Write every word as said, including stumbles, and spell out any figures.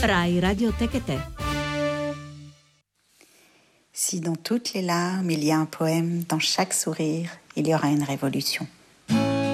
Rai Radio Tech et Te. Si dans toutes les larmes il y a un poème, dans chaque sourire il y aura une révolution.